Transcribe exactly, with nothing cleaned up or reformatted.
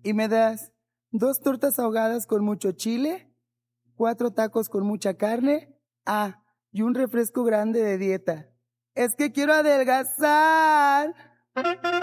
y me das dos tortas ahogadas con mucho chile, cuatro tacos con mucha carne, ah, y un refresco grande de dieta. Es que quiero adelgazar.